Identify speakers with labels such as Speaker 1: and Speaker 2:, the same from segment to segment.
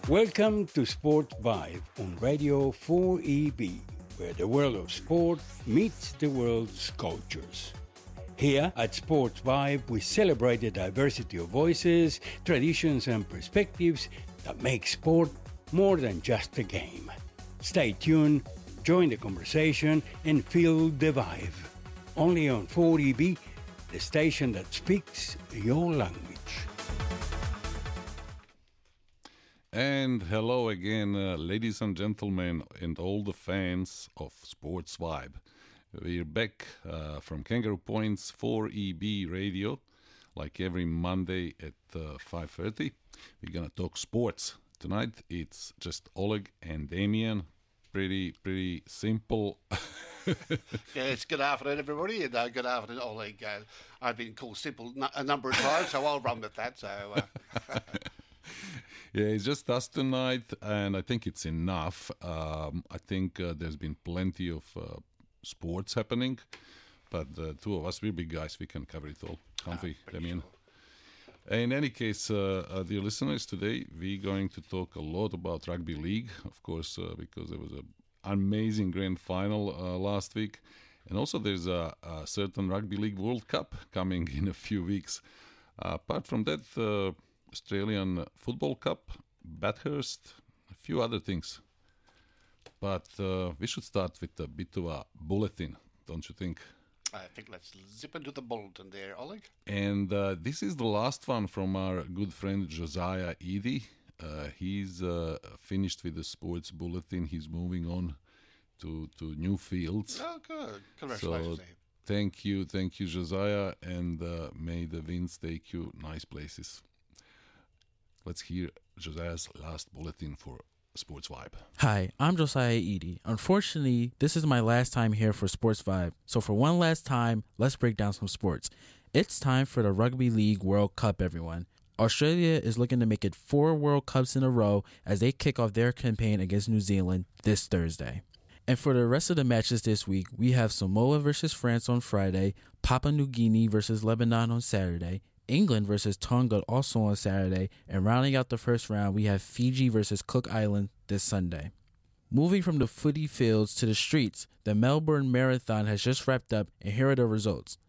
Speaker 1: Welcome to Sport Vibe on Radio 4EB, where the world of sport meets the world's cultures. Here at Sports Vibe, we celebrate the diversity of voices, traditions, and perspectives that make sport more than just a game. Stay tuned, join the conversation, and feel the vibe. Only on 4EB, the station that speaks your language.
Speaker 2: And hello again, ladies and gentlemen, and all the fans of Sports Vibe. We're back from Kangaroo Point's 4EB radio, like every Monday at 5:30. We're gonna talk sports. Tonight it's just Oleg and Damien. Pretty simple.
Speaker 3: Yes, good afternoon, everybody, and good afternoon, Oleg. I've been called simple a number of times, so I'll run with that. So.
Speaker 2: Yeah, it's just us tonight, and I think it's enough. I think there's been plenty of sports happening, but the two of us, we're big guys, we can cover it all. Can't we, Damien? Sure. In any case, dear listeners, today we're going to talk a lot about rugby league, of course, because there was an amazing grand final last week. And also there's a certain Rugby League World Cup coming in a few weeks. Apart from that, Australian Football Cup, Bathurst, a few other things. But we should start with a bit of a bulletin, don't you think?
Speaker 3: I think let's zip into the bulletin there, Oleg.
Speaker 2: And this is the last one from our good friend Josiah Eady. He's finished with the sports bulletin. He's moving on to new fields.
Speaker 3: Oh, good. Congratulations.
Speaker 2: So, thank you, Josiah, and may the winds take you nice places. Let's hear Josiah's last bulletin for Sports Vibe.
Speaker 4: Hi, I'm Josiah Eady. Unfortunately, this is my last time here for Sports Vibe. So for one last time, let's break down some sports. It's time for the Rugby League World Cup, everyone. Australia is looking to make it 4 World Cups in a row as they kick off their campaign against New Zealand this Thursday. And for the rest of the matches this week, we have Samoa versus France on Friday, Papua New Guinea versus Lebanon on Saturday, England versus Tonga also on Saturday, and rounding out the first round, we have Fiji versus Cook Island this Sunday. Moving from the footy fields to the streets, the Melbourne Marathon has just wrapped up, and here are the results.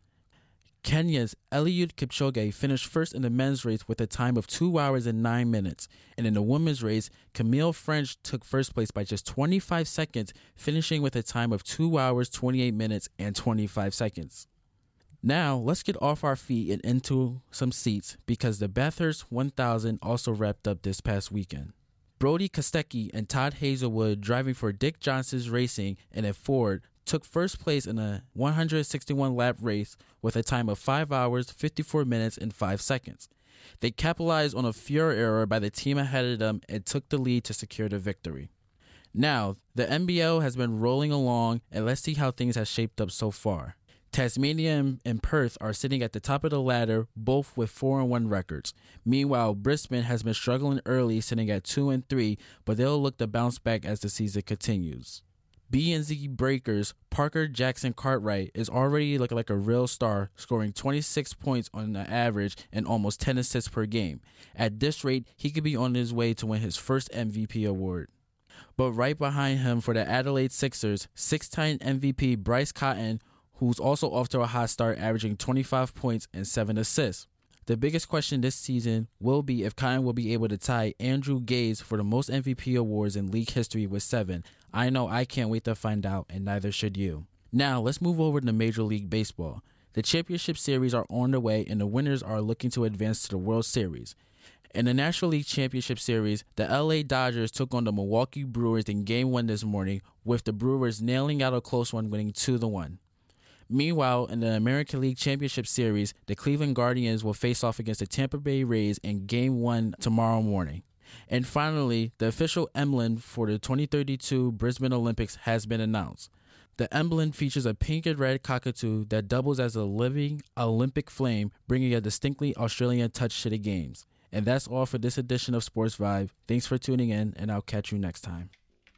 Speaker 4: Kenya's Eliud Kipchoge finished first in the men's race with a time of 2 hours and 9 minutes, and in the women's race, Camille French took first place by just 25 seconds, finishing with a time of 2 hours, 28 minutes, and 25 seconds. Now, let's get off our feet and into some seats because the Bathurst 1000 also wrapped up this past weekend. Brody Kostecki and Todd Hazelwood, driving for Dick Johnson's Racing in a Ford, took first place in a 161-lap race with a time of 5 hours, 54 minutes, and 5 seconds. They capitalized on a fuel error by the team ahead of them and took the lead to secure the victory. Now, the NBL has been rolling along, and let's see how things have shaped up so far. Tasmania and Perth are sitting at the top of the ladder, both with 4-1 records. Meanwhile, Brisbane has been struggling early, sitting at 2-3, but they'll look to bounce back as the season continues. B&Z Breakers' Parker Jackson Cartwright is already looking like a real star, scoring 26 points on the average and almost 10 assists per game. At this rate, he could be on his way to win his first MVP award. But right behind him for the Adelaide Sixers, 6-time MVP Bryce Cotton, who's also off to a hot start, averaging 25 points and 7 assists. The biggest question this season will be if Cotton will be able to tie Andrew Gaze for the most MVP awards in league history with 7. I know I can't wait to find out, and neither should you. Now, let's move over to Major League Baseball. The championship series are on their way, and the winners are looking to advance to the World Series. In the National League Championship Series, the LA Dodgers took on the Milwaukee Brewers in Game 1 this morning, with the Brewers nailing out a close one, winning 2-1. Meanwhile, in the American League Championship Series, the Cleveland Guardians will face off against the Tampa Bay Rays in Game 1 tomorrow morning. And finally, the official emblem for the 2032 Brisbane Olympics has been announced. The emblem features a pink and red cockatoo that doubles as a living Olympic flame, bringing a distinctly Australian touch to the games. And that's all for this edition of Sports Vibe. Thanks for tuning in, and I'll catch you next time.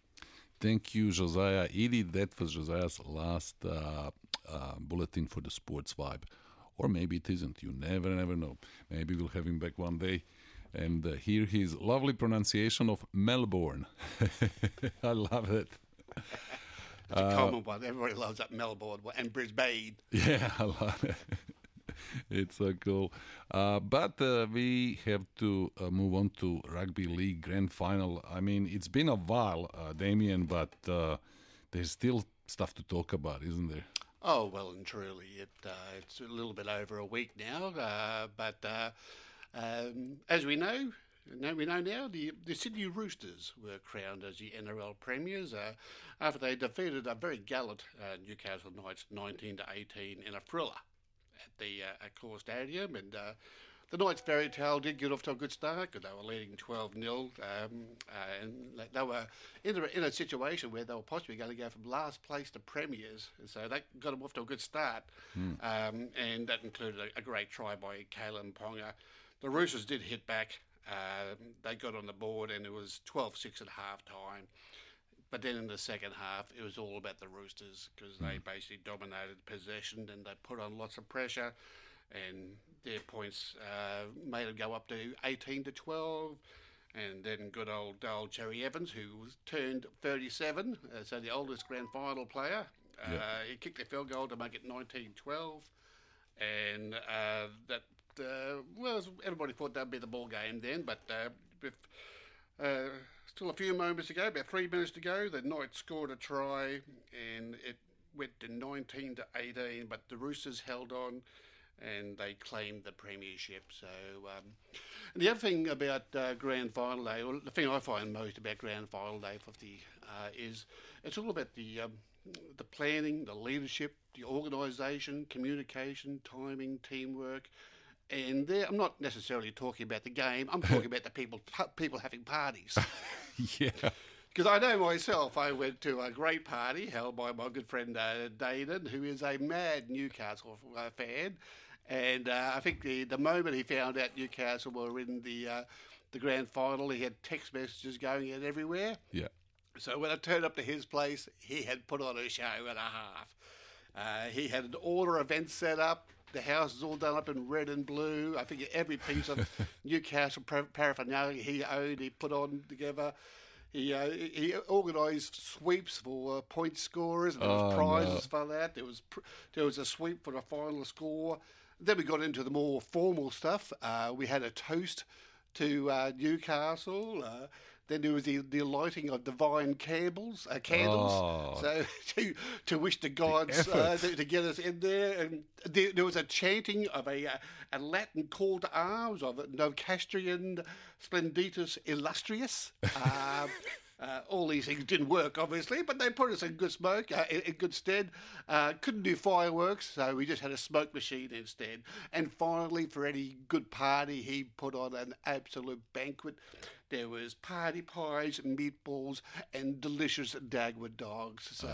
Speaker 2: Thank you, Josiah Eady. That was Josiah's last bulletin for the Sports Vibe. Or maybe it isn't. You never know. Maybe we'll have him back one day. and hear his lovely pronunciation of Melbourne. I love it.
Speaker 3: It's a common one. Everybody loves that Melbourne and Brisbane.
Speaker 2: Yeah, I love it. It's so cool. But we have to move on to Rugby League Grand Final. I mean, it's been a while, Damien, but there's still stuff to talk about, isn't there?
Speaker 3: Oh, well and truly. It's a little bit over a week now. But as we know now, the Sydney Roosters were crowned as the NRL premiers after they defeated a very gallant Newcastle Knights 19-18 in a thriller at the Accor Stadium, and the Knights' fairy tale did get off to a good start because they were leading 12-0, and they were in a situation where they were possibly going to go from last place to premiers, and so that got them off to a good start, and that included a great try by Kalen Ponga. The Roosters did hit back. They got on the board, and it was 12-6 at half-time. But then in the second half, it was all about the Roosters because they basically dominated possession and they put on lots of pressure, and their points made them go up to 18-12. And then good old Cherry Evans, who turned 37, so the oldest grand final player, he kicked a field goal to make it 19-12, and well, everybody thought that'd be the ball game then, but with still a few moments to go, about 3 minutes to go, the Knights scored a try and it went to 19-18, but the Roosters held on and they claimed the premiership. So, and the other thing about Grand Final Day, or the thing I find most about Grand Final Day is it's all about the planning, the leadership, the organisation, communication, timing, teamwork. And there, I'm not necessarily talking about the game. I'm talking about the people having parties.
Speaker 2: Yeah.
Speaker 3: Because I know myself, I went to a great party held by my good friend Dayden, who is a mad Newcastle fan. And I think the moment he found out Newcastle were in the grand final, he had text messages going out everywhere.
Speaker 2: Yeah.
Speaker 3: So when I turned up to his place, he had put on a show and a half. He had an order event set up. The house is all done up in red and blue. I think every piece of Newcastle paraphernalia he owned, he put on together. He organised sweeps for point scorers, and there was prizes for that. There was a sweep for the final score. Then we got into the more formal stuff. We had a toast to Newcastle. Then there was the lighting of divine candles. So to wish the gods to get us in there. And there was a chanting of a Latin call to arms of Nocastrian Splenditus Illustrious. All these things didn't work, obviously, but they put us in good in good stead. Couldn't do fireworks, so we just had a smoke machine instead. And finally, for any good party, he put on an absolute banquet. There was party pies, meatballs, and delicious Dagwood dogs. So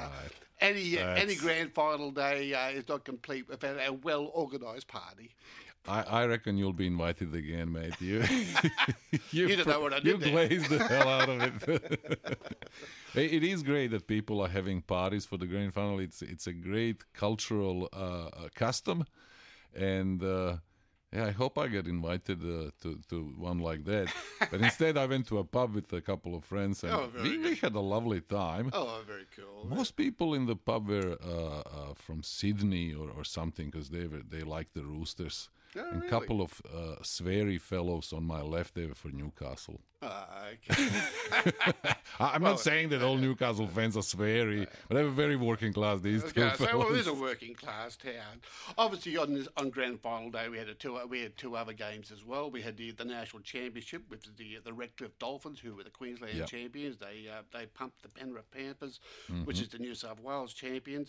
Speaker 3: any grand final day is not complete without a well-organised party.
Speaker 2: I reckon you'll be invited again, mate. You
Speaker 3: don't know what I did.
Speaker 2: You glazed the hell out of it. It is great that people are having parties for the grand final. It's a great cultural custom, and I hope I get invited to one like that. But instead, I went to a pub with a couple of friends, and we had a lovely time.
Speaker 3: Oh, very cool.
Speaker 2: Most people in the pub were from Sydney or something because they like the Roosters.
Speaker 3: Oh,
Speaker 2: and a couple of sweary fellows on my left, they were for Newcastle.
Speaker 3: Okay.
Speaker 2: I'm not saying that all Newcastle fans are sweary, but they were very working class, these two fellows.
Speaker 3: So it is a working class town. Obviously, on Grand Final Day, we had two other games as well. We had the National Championship with the Redcliffe Dolphins, who were the Queensland champions. They pumped the Penrith Panthers, which is the New South Wales champions.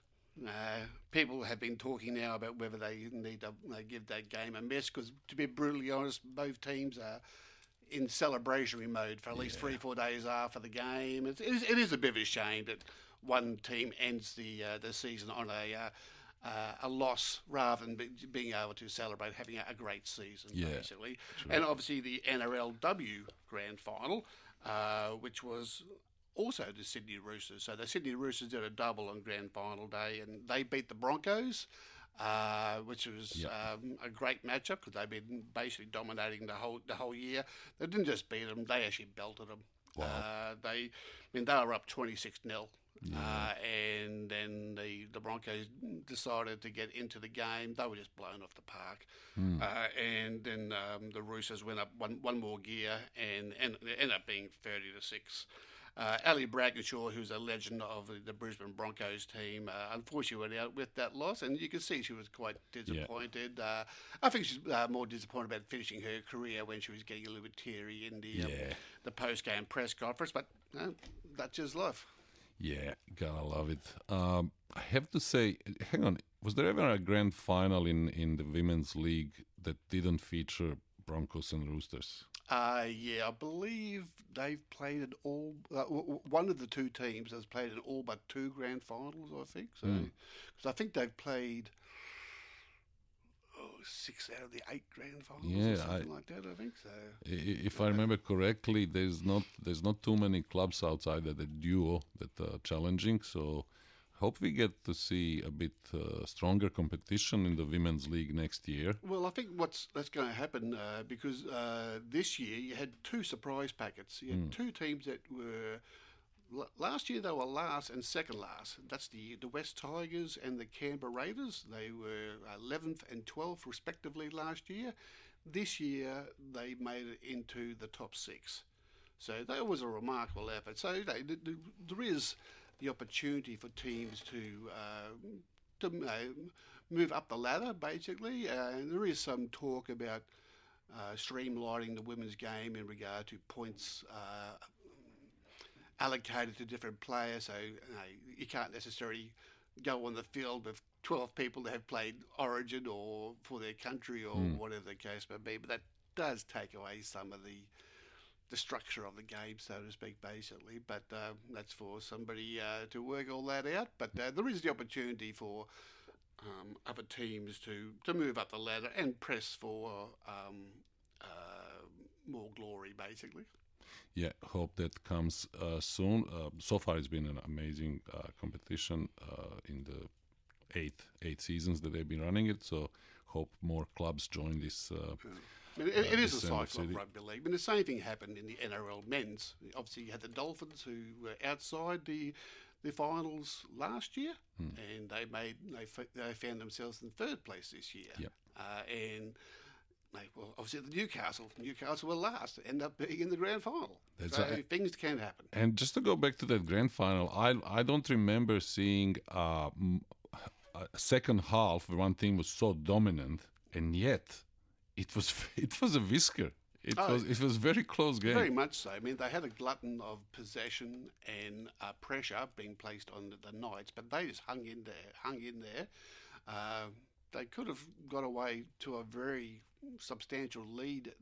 Speaker 3: People have been talking now about whether they need to give that game a miss because, to be brutally honest, both teams are in celebratory mode for at least 3-4 days after the game. It is a bit of a shame that one team ends the season on a loss rather than being able to celebrate having a great season, basically. True. And obviously the NRLW Grand Final, which was also the Sydney Roosters. So the Sydney Roosters did a double on Grand Final Day, and they beat the Broncos which was
Speaker 2: Yeah.
Speaker 3: a great matchup because they've been basically dominating the whole year. They didn't just beat them; they actually belted them.
Speaker 2: Wow.
Speaker 3: They were up 26-0. And then the Broncos decided to get into the game. They were just blown off the park. And then the Roosters went up one more gear and it ended up being 30-6. Ali Braggenshaw, who's a legend of the Brisbane Broncos team, unfortunately went out with that loss, and you can see she was quite disappointed. I think she's more disappointed about finishing her career when she was getting a little bit teary in the post-game press conference, but that's just life.
Speaker 2: Yeah, gotta love it. I have to say, hang on, was there ever a grand final in the women's league that didn't feature Broncos and Roosters?
Speaker 3: I believe they've played in all. One of the two teams has played in all but two grand finals, I think. So, because I think they've played 6 out of the 8 grand finals, or something like that. I think so.
Speaker 2: If I remember correctly, there's not too many clubs outside of the duo that are challenging. So, hope we get to see a bit stronger competition in the women's league next year.
Speaker 3: Well, I think that's going to happen because this year you had 2 surprise packets. You had 2 teams that were last year they were last and second last. That's the West Tigers and the Canberra Raiders. They were 11th and 12th respectively last year. This year they made it into the top 6. So that was a remarkable effort. So there is the opportunity for teams to move up the ladder, basically. And there is some talk about streamlining the women's game in regard to points allocated to different players. So you can't necessarily go on the field with 12 people that have played Origin or for their country or whatever the case may be. But that does take away some of the structure of the game, so to speak, basically. But that's for somebody to work all that out. But there is the opportunity for other teams to move up the ladder and press for more glory, basically.
Speaker 2: Yeah, hope that comes soon. So far, it's been an amazing competition in the eight seasons that they've been running it. So hope more clubs join this.
Speaker 3: It is a cycle of rugby league. I mean, the same thing happened in the NRL men's. Obviously, you had the Dolphins who were outside the finals last year, and they found themselves in 3rd place this year.
Speaker 2: Yep.
Speaker 3: And obviously the Newcastle were last, end up being in the grand final. Things can happen.
Speaker 2: And just to go back to that grand final, I don't remember seeing a second half where one team was so dominant, and yet it was a whisker. It was a very close game.
Speaker 3: Very much so. I mean, they had a glutton of possession and pressure being placed on the Knights, but they just hung in there. They could have got away to a very substantial lead,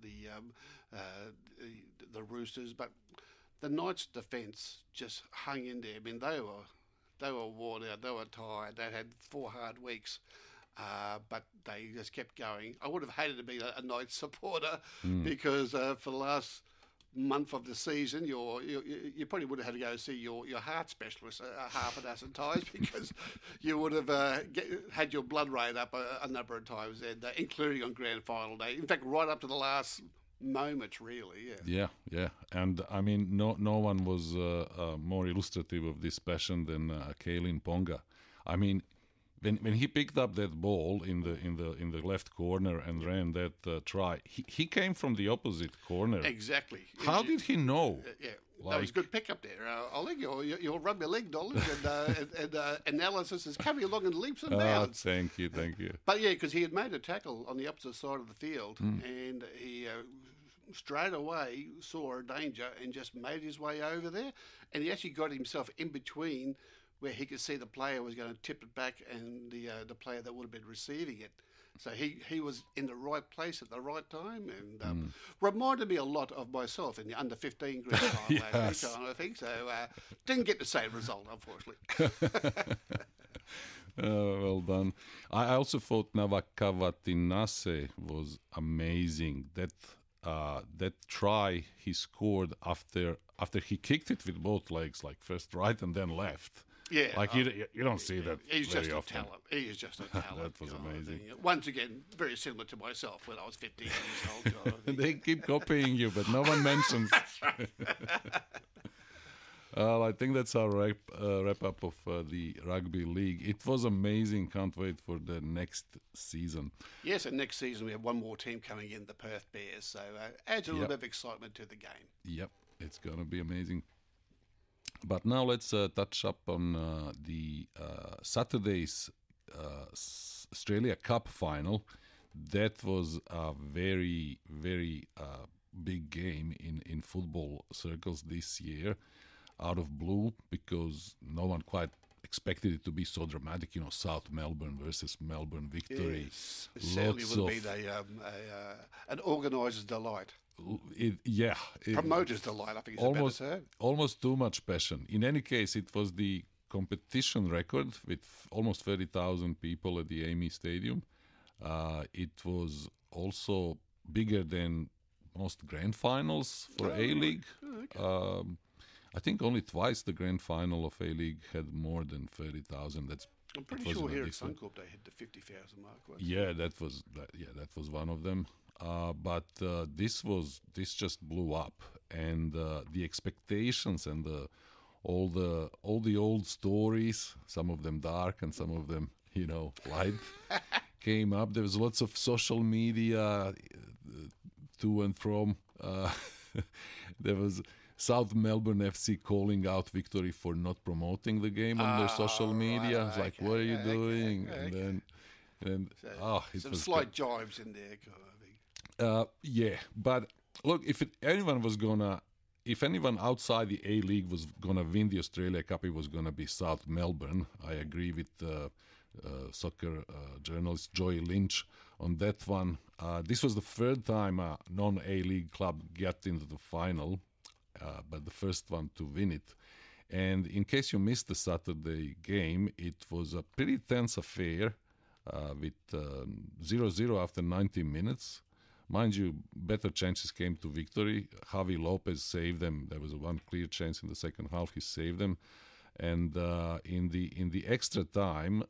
Speaker 3: the Roosters, but the Knights' defence just hung in there. I mean, they were worn out, they were tired, they had 4 hard weeks, but they just kept going. I would have hated to be a Knights supporter because for the last month of the season, you probably would have had to go see your heart specialist half a dozen times because you would have had your blood rate up a number of times, and including on grand final day. In fact, right up to the last moment, really.
Speaker 2: Yeah. And I mean, no one was more illustrative of this passion than Kaylin Ponga. I mean, when he picked up that ball in the left corner and ran that try, he came from the opposite corner.
Speaker 3: Exactly.
Speaker 2: How did he know?
Speaker 3: Yeah, that was a good pickup there. Oleg, your rugby league knowledge and analysis is coming along in leaps and bounds.
Speaker 2: Thank you.
Speaker 3: But yeah, because he had made a tackle on the opposite side of the field, and he straight away saw a danger and just made his way over there, and he actually got himself in between where he could see the player was going to tip it back and the player that would have been receiving it. So he was in the right place at the right time, and reminded me a lot of myself in the under-15 grand final last time, I think. So didn't get the same result, unfortunately.
Speaker 2: Well done. I also thought Navakavatinase was amazing. That try he scored after he kicked it with both legs, like first right and then left.
Speaker 3: Yeah,
Speaker 2: Like you don't see that
Speaker 3: he's
Speaker 2: very
Speaker 3: just a
Speaker 2: often.
Speaker 3: talent. He is just a talent.
Speaker 2: That was
Speaker 3: kind of
Speaker 2: amazing.
Speaker 3: thing. Once again, very similar to myself when I was 15 years old. Kind of thing.
Speaker 2: They keep copying you, but no one mentions. I think that's our wrap up of the rugby league. It was amazing. Can't wait for the next season.
Speaker 3: Yes, and next season we have one more team coming in, the Perth Bears. So adds a little bit of excitement to the game.
Speaker 2: Yep, it's gonna be amazing. But now let's touch up on the Saturday's Australia Cup final. That was a very, very big game in football circles this year, out of blue, because no one quite expected it to be so dramatic. You know, South Melbourne versus Melbourne victory.
Speaker 3: Yes, it certainly would have been an organiser's delight. Promoter's delight, I think it's
Speaker 2: almost,
Speaker 3: a better term.
Speaker 2: almost too much passion. In any case, it was the competition record with almost 30,000 people at the AAMI Stadium. It was also bigger than most grand finals for A-League.
Speaker 3: Okay.
Speaker 2: I think only twice the grand final of A-League had more than 30,000.
Speaker 3: I'm pretty sure here at Suncorp they hit the 50,000 mark.
Speaker 2: Yeah, that was one of them. But this just blew up, and the expectations and all the old stories, some of them dark and some of them light, came up. There was lots of social media to and from. There was South Melbourne FC calling out Victory for not promoting the game on their social media. It's like, what are you doing?
Speaker 3: Okay.
Speaker 2: And it
Speaker 3: Some
Speaker 2: was
Speaker 3: slight jibes in there, kind of thing.
Speaker 2: yeah, but look, if anyone outside the A-League was gonna win the Australia Cup, it was gonna be South Melbourne. I agree with soccer journalist Joey Lynch on that one. This was the third time a non-A-League club got into the final, but the first one to win it. And in case you missed the Saturday game, it was a pretty tense affair with 0-0 after 90 minutes. Mind you, better chances came to Victory. Javi Lopez saved them. There was one clear chance in the second half. He saved them. And in the extra time,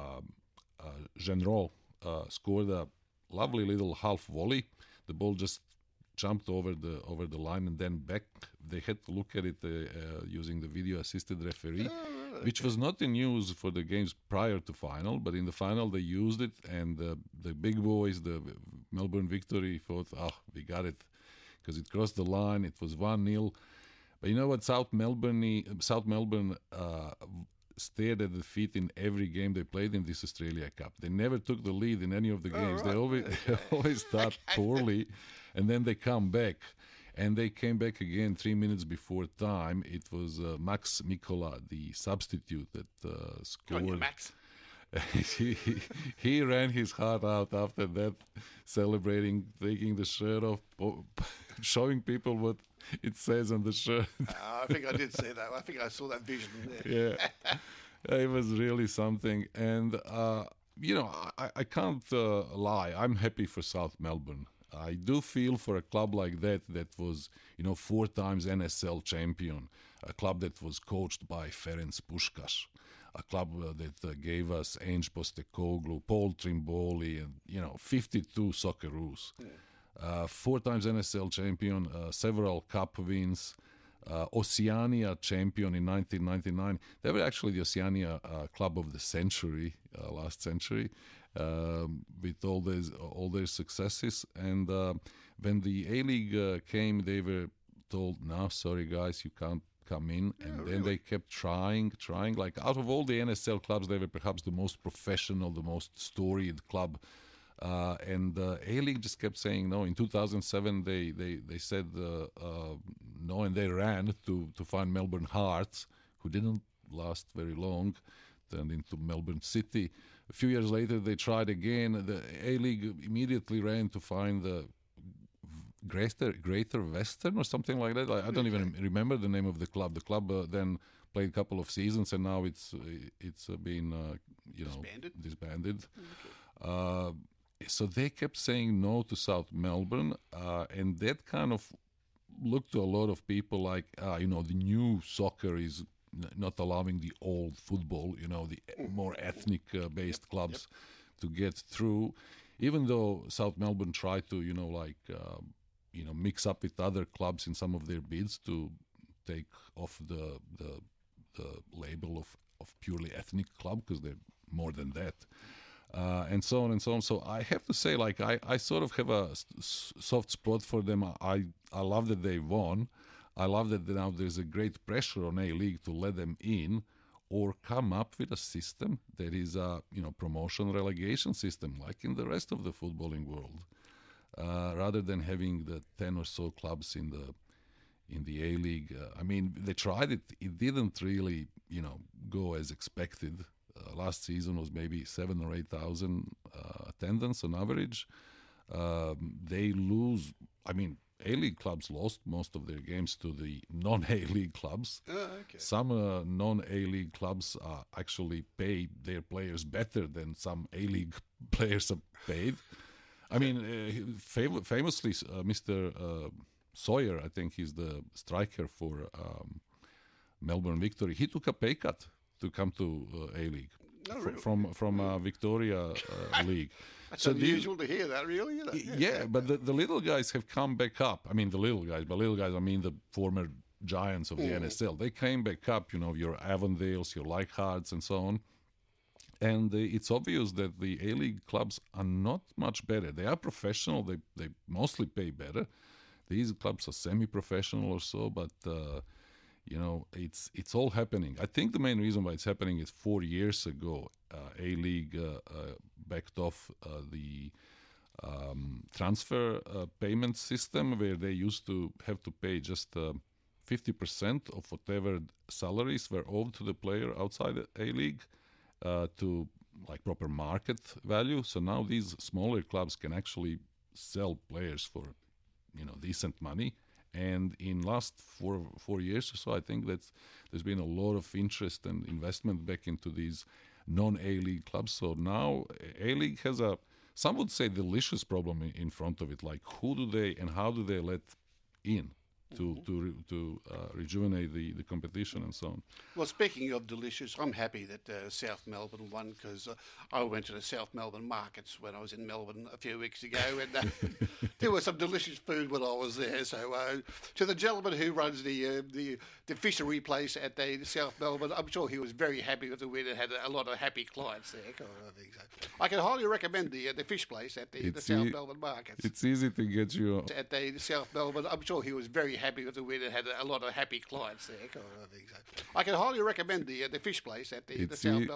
Speaker 2: Genro scored a lovely little half volley. The ball just jumped over the line and then back. They had to look at it using the video assisted referee, which was not in use for the games prior to final, but in the final they used it, and the big boys, the Melbourne Victory, thought, we got it, because it crossed the line. It was 1-0. But you know what? South Melbourne stared at defeat in every game they played in this Australia Cup. They never took the lead in any of the games. They always start poorly, and then they come back. And they came back again 3 minutes before time. It was Max Mikola, the substitute, that scored.
Speaker 3: On you, Max.
Speaker 2: he ran his heart out after that, celebrating, taking the shirt off, showing people what it says on the shirt.
Speaker 3: I think I did say that. I think I saw that vision there.
Speaker 2: Yeah, it was really something. And, I can't lie. I'm happy for South Melbourne. I do feel for a club like that was, 4 times NSL champion, a club that was coached by Ferenc Puskás, a club that gave us Ange Postecoglou, Paul Trimboli, and 52 Socceroos. 4 times NSL champion, several cup wins, Oceania champion in 1999. They were actually the Oceania club of the century, last century, with all their successes. And when the A-League came, they were told, "No, sorry guys, you can't come in." And then they kept trying. Like, out of all the NSL clubs, they were perhaps the most professional, the most storied club. And A-League just kept saying no. In 2007, they said no, and they ran to find Melbourne Hearts, who didn't last very long, turned into Melbourne City. A few years later, they tried again. The A-League immediately ran to find the Greater Western or something like that. I don't even remember the name of the club. The club then played a couple of seasons, and now it's been disbanded. Okay. So they kept saying no to South Melbourne, and that kind of looked to a lot of people like, the new soccer is not allowing the old football, the more ethnic-based clubs to get through. Even though South Melbourne tried to, mix up with other clubs in some of their bids to take off the label of purely ethnic club, because they're more than that. And so on and so on. So I have to say, I sort of have a soft spot for them. I love that they won. I love that now there's a great pressure on A-League to let them in or come up with a system that is a promotion relegation system like in the rest of the footballing world, rather than having the 10 or so clubs in the A-League. They tried it. It didn't really go as expected. Last season was maybe 7,000 or 8,000 attendance on average. They lose. A-League clubs lost most of their games to the non-A-League clubs.
Speaker 3: Oh, okay.
Speaker 2: Some non-A-League clubs actually pay their players better than some A-League players are paid. Famously, Mr. Sawyer, I think he's the striker for Melbourne Victory. He took a pay cut to come to A-League from Victoria League.
Speaker 3: That's unusual to hear that, really.
Speaker 2: But the little guys have come back up. The little guys, I mean the former giants of the NSL. They came back up, your Avondales, your Leichhardts and so on. And it's obvious that the A-League clubs are not much better. They are professional. They mostly pay better. These clubs are semi-professional or so, but... it's all happening. I think the main reason why it's happening is 4 years ago, A-League backed off the transfer payment system, where they used to have to pay just 50% of whatever salaries were owed to the player outside the A-League to proper market value. So now these smaller clubs can actually sell players for decent money. And in last 4 years or so, I think that there's been a lot of interest and investment back into these non-A-League clubs. So now A-League has some would say, delicious problem in front of it. Like, who do they and how do they let in to rejuvenate the competition and so on?
Speaker 3: Well, speaking of delicious, I'm happy that South Melbourne won, because I went to the South Melbourne markets when I was in Melbourne a few weeks ago, and there was some delicious food when I was there. So to the gentleman who runs the fishery place at the South Melbourne, I'm sure he was very happy with the win and had a lot of happy clients there. I can highly recommend the fish place at the South Melbourne markets.
Speaker 2: It's easy to get you
Speaker 3: at the South Melbourne. I'm sure he was very happy with the win and had a lot of happy clients there. I can highly recommend the fish place at the South Melbourne.